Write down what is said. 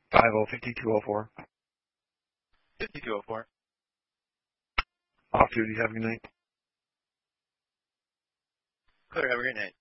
50-204. 5204. Off duty. Have a good night. Clear. Have a great night.